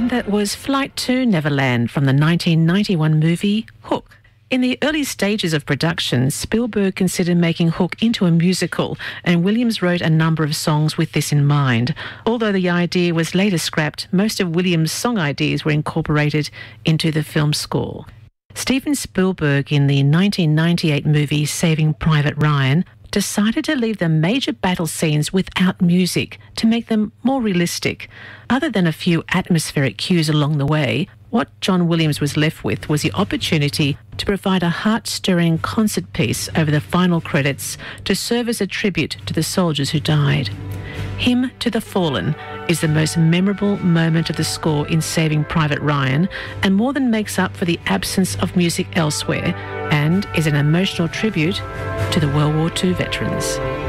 And that was Flight to Neverland from the 1991 movie Hook. In the early stages of production, Spielberg considered making Hook into a musical, and Williams wrote a number of songs with this in mind. Although the idea was later scrapped, most of Williams' song ideas were incorporated into the film score. Steven Spielberg, in the 1998 movie Saving Private Ryan, decided to leave the major battle scenes without music to make them more realistic. Other than a few atmospheric cues along the way, what John Williams was left with was the opportunity to provide a heart-stirring concert piece over the final credits to serve as a tribute to the soldiers who died. Hymn to the Fallen is the most memorable moment of the score in Saving Private Ryan, and more than makes up for the absence of music elsewhere, and is an emotional tribute to the World War II veterans.